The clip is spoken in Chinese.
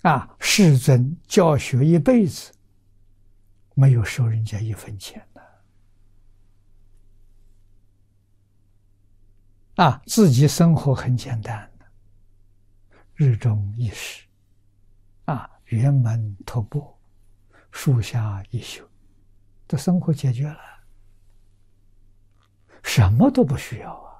世尊教学一辈子，没有收人家一分钱的。自己生活很简单的，日中一食，辕门托钵，树下一宿，这生活解决了，什么都不需要